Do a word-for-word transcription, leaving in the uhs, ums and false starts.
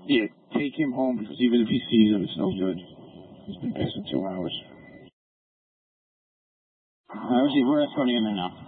Yeah, take him home because even if he sees him, it's no good. He's been pissing two hours. All right, we're escorting him in now.